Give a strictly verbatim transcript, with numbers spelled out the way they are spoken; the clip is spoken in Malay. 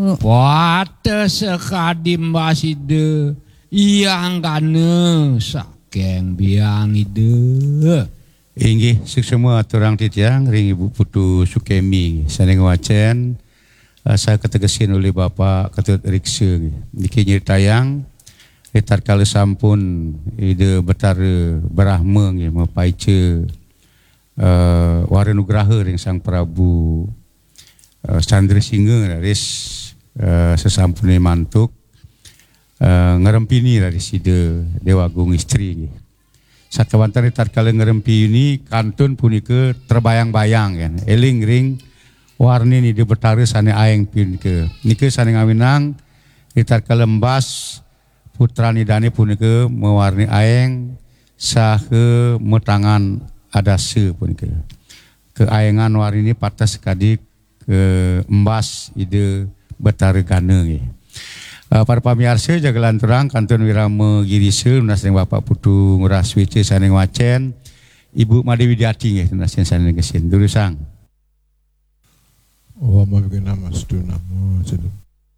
Pata sekadim baside yang kana sakeng biang ide. Inggih semua turang titiang ring Ibu Putu Sukemi saneng wacen uh, saya ketegasin oleh Bapak Ketut Riksa niki nyritayang etar kala sampun ide betara berahma nggih mapaice uh, waranugraha ring Sang Prabu uh, Chandra Singha ris uh, sesampune mantuk uh, ngerempini dari sida Dewa Agung Istri nggih. Sakawantan tatkala ngerempi ini kantun punika terbayang-bayang kan eling ring warni ni dia betara sane aeng punika nika sane ngawinang tatkala embas putra nidane punika mewarni aeng saha metangan adase punika keayengan warni ini patah sekali ke embas ide betara gana nggih. Uh, para pamirsa jagalan terang kantun Wirama Girisa naseng Bapak Putu Nguras Wice saneng wacen Ibu Made Widiati nggih naseng saneng kesin durusang. Oh, mau bikin nama sedu nama sedu.